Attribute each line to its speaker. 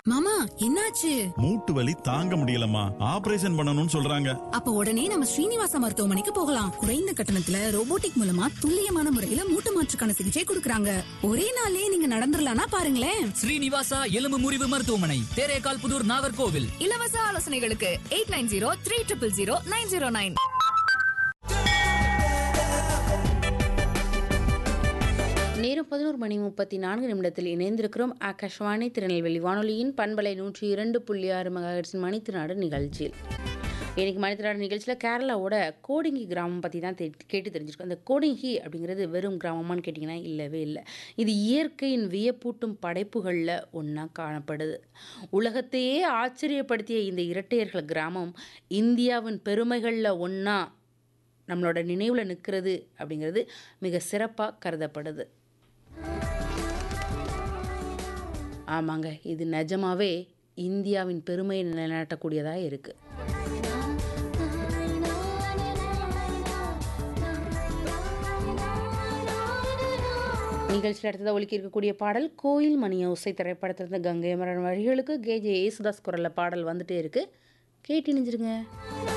Speaker 1: மாமா என்னாச்சு?
Speaker 2: மூட்டு வலி தாங்க முடியலம்மா, ஆபரேஷன் பண்ணணும்னு சொல்றாங்க.
Speaker 1: அப்ப உடனே நம்ம ஸ்ரீனிவாசா மருத்துவமனைக்கு போகலாம். குறைந்த கட்டணத்துல ரோபோட்டிக் மூலமா துல்லியமான முறையில மூட்டு மாற்றுக்கான சிகிச்சை கொடுக்கறாங்க. ஒரே நாள்லயே நீங்க நடந்துடலாம்னா பாருங்களேன்.
Speaker 3: ஸ்ரீனிவாசா எலும்பு முறிவு மருத்துவமனை, தேரேகால் புதூர், நாகர்கோவில்.
Speaker 4: இலவச ஆலோசனைகளுக்கு 8903000909.
Speaker 5: நேரம் 11:34 இணைந்திருக்கிறோம். ஆகாஷ்வாணி திருநெல்வேலி வானொலியின் பண்பலை 102.6 மெகாஹெர்ட்ஸ் மணித்திருநாடு நிகழ்ச்சியில். இன்னைக்கு மணித்திருநாடு நிகழ்ச்சியில் கேரளாவோட கோடிங்கி கிராமம் பற்றி தான் கேட்டு தெரிஞ்சிருக்கோம். அந்த கோடிங்கி அப்படிங்கிறது வெறும் கிராமமானு கேட்டிங்கன்னா இல்லவே இல்லை. இது இயற்கையின் வியப்பூட்டும் படைப்புகளில் ஒன்றா காணப்படுது. உலகத்தையே ஆச்சரியப்படுத்திய இந்த இரட்டையர்கள் கிராமம் இந்தியாவின் பெருமைகளில் ஒன்றா நம்மளோட நினைவில் நிற்கிறது அப்படிங்கிறது மிக சிறப்பாக கருதப்படுது. ஆமாங்க, இது நிஜமாவே இந்தியாவின் பெருமையை நிலைநாட்டக்கூடியதாக இருக்குது. நிகழ்ச்சியில் அடுத்ததாக ஒலிக்க இருக்கக்கூடிய பாடல் கோயில் மணியோசை திரைப்படத்திலிருந்து கங்கை மரன் வழிகளுக்கு கேஜே யேசுதாஸ் குரலில் பாடல் வந்துட்டே இருக்குது. கேட்டு நினைஞ்சிருங்க.